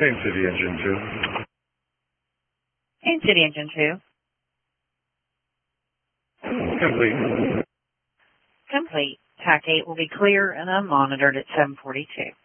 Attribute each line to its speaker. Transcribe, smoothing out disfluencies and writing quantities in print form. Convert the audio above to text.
Speaker 1: Main City Engine 2.
Speaker 2: Main City Engine 2.
Speaker 1: Complete.
Speaker 2: Complete. TAC 8 will be clear and unmonitored at 7:42.